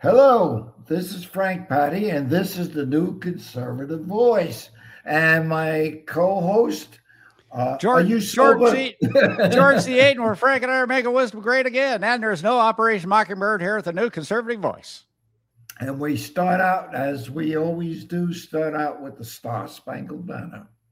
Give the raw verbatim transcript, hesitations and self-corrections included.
Hello, this is Frank Patty, and this is the new conservative voice. And my co-host, uh, are George, you George sober? C. George C. Aiton, where Frank and I are making wisdom great again. And there's no Operation Mockingbird here at the new conservative voice. And we start out, as we always do, start out with the Star Spangled Banner.